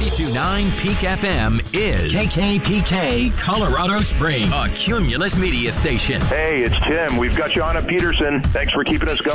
92.9 Peak FM is KKPK Colorado Springs, a Cumulus media station. Hey, it's Tim. We've got you on at Peterson. Thanks for keeping us going.